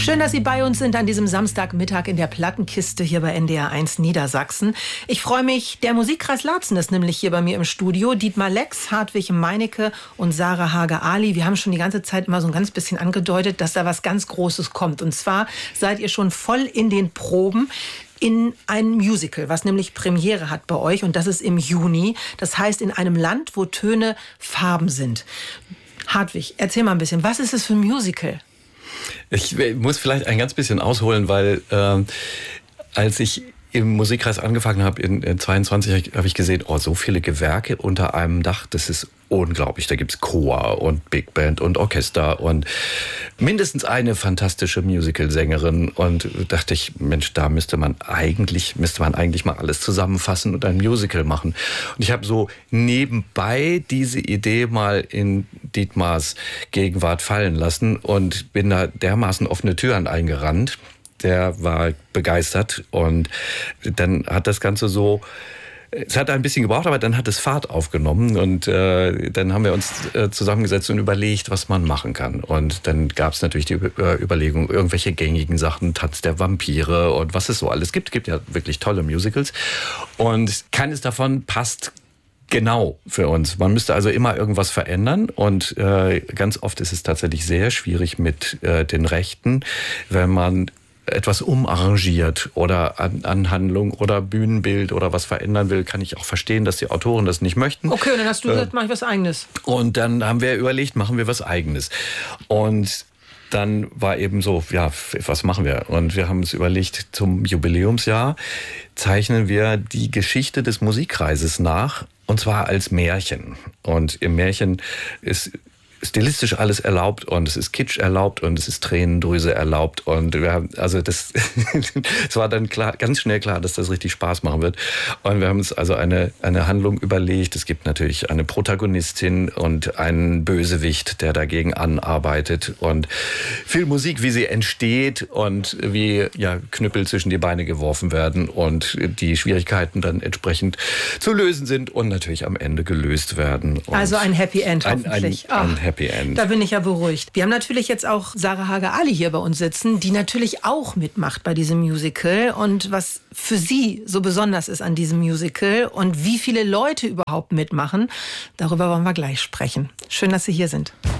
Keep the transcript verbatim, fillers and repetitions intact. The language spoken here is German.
Schön, dass Sie bei uns sind an diesem Samstagmittag in der Plattenkiste hier bei N D R eins Niedersachsen. Ich freue mich, der Musikkreis Laatzen ist nämlich hier bei mir im Studio. Dietmar Lex, Hartwig Meinecke und Sarah Hager-Ali. Wir haben schon die ganze Zeit immer so ein ganz bisschen angedeutet, dass da was ganz Großes kommt. Und zwar seid ihr schon voll in den Proben in ein Musical, was nämlich Premiere hat bei euch. Und das ist im Juni. Das heißt, in einem Land, wo Töne Farben sind. Hartwig, erzähl mal ein bisschen, was ist es für ein Musical? Ich muss vielleicht ein ganz bisschen ausholen, weil äh, als ich im Musikkreis angefangen habe, in, in zweiundzwanzig, habe ich gesehen, oh, so viele Gewerke unter einem Dach, das ist unglaublich. Da gibt's Chor und Big Band und Orchester und mindestens eine fantastische Musical-Sängerin. Und dachte ich, Mensch, da müsste man eigentlich, müsste man eigentlich mal alles zusammenfassen und ein Musical machen. Und ich habe so nebenbei diese Idee mal in Dietmars Gegenwart fallen lassen und bin da dermaßen offene Türen eingerannt. Der war begeistert und dann hat das Ganze so, es hat ein bisschen gebraucht, aber dann hat es Fahrt aufgenommen und äh, dann haben wir uns äh, zusammengesetzt und überlegt, was man machen kann. Und dann gab es natürlich die äh, Überlegung, irgendwelche gängigen Sachen, Tanz der Vampire und was es so alles gibt. Es gibt ja wirklich tolle Musicals und keines davon passt genau für uns. Man müsste also immer irgendwas verändern und äh, ganz oft ist es tatsächlich sehr schwierig mit äh, den Rechten, wenn man etwas umarrangiert oder an, an Handlung oder Bühnenbild oder was verändern will, kann ich auch verstehen, dass die Autoren das nicht möchten. Okay, und dann hast du gesagt, mach ich was Eigenes. Und dann haben wir überlegt, machen wir was Eigenes. Und dann war eben so, ja, was machen wir? Und wir haben uns überlegt, zum Jubiläumsjahr zeichnen wir die Geschichte des Musikkreises nach, und zwar als Märchen. Und im Märchen ist stilistisch alles erlaubt und es ist Kitsch erlaubt und es ist Tränendrüse erlaubt und wir haben, also das, es war dann klar, ganz schnell klar, dass das richtig Spaß machen wird und wir haben uns also eine, eine Handlung überlegt. Es gibt natürlich eine Protagonistin und einen Bösewicht, der dagegen anarbeitet und viel Musik, wie sie entsteht und wie ja Knüppel zwischen die Beine geworfen werden und die Schwierigkeiten dann entsprechend zu lösen sind und natürlich am Ende gelöst werden. Und also ein Happy End hoffentlich. Ein, ein, ein Happy End. Da bin ich ja beruhigt. Wir haben natürlich jetzt auch Sarah Hager-Ali hier bei uns sitzen, die natürlich auch mitmacht bei diesem Musical. Und was für sie so besonders ist an diesem Musical und wie viele Leute überhaupt mitmachen, darüber wollen wir gleich sprechen. Schön, dass Sie hier sind.